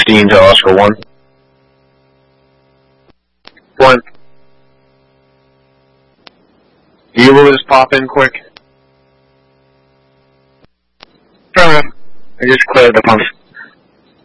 16 to Oscar 1. 1. You will just pop in quick. I just cleared the pumps.